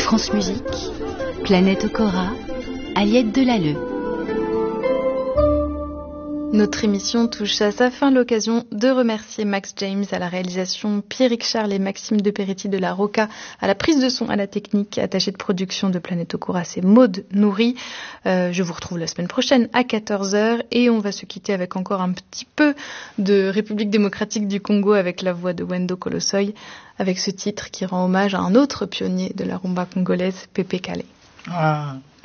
France Musique, Planète Okora, Aliette Delalleux. Notre émission touche à sa fin, l'occasion de remercier Max James à la réalisation, Pierrick Charles et Maxime Deperetti de la Roca à la prise de son, à la technique, attachée de production de Planète Okora, c'est Maude Nourri. Je vous retrouve la semaine prochaine à 14h et on va se quitter avec encore un petit peu de République démocratique du Congo avec la voix de Wendo Kolosoi, avec ce titre qui rend hommage à un autre pionnier de la rumba congolaise, Pépé Kalé. Ah.